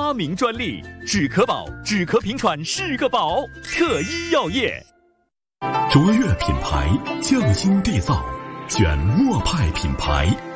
发明专利，止咳宝，止咳平喘是个宝。特医药业， 卓越品牌匠心缔造，选墨派品牌。